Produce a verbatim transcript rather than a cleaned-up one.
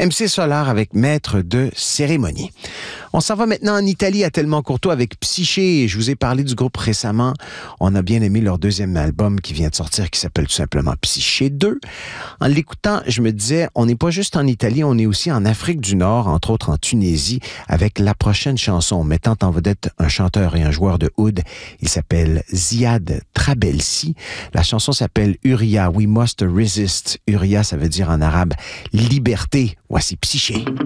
M C Solar avec Maître de cérémonie. On s'en va maintenant en Italie à Tellement Courtois avec Psyché. Je vous ai parlé du groupe récemment. On a bien aimé leur deuxième album qui vient de sortir, qui s'appelle tout simplement Psyché deux. En l'écoutant, je me disais, on n'est pas juste en Italie, on est aussi en Afrique du Nord, entre autres en Tunisie, avec la prochaine chanson mettant en vedette un chanteur et un joueur de oud. Il s'appelle Ziad Trabelsi. La chanson s'appelle Huria, We Must Resist. Huria, ça veut dire en arabe liberté. Voici Psyché.